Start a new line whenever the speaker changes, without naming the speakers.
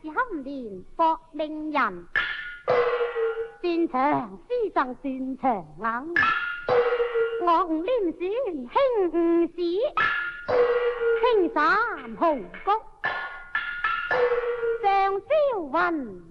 是堪年薄令人，擅長詩贈擅長硬，我唔黏選輕唔屎，輕散紅谷上霄雲。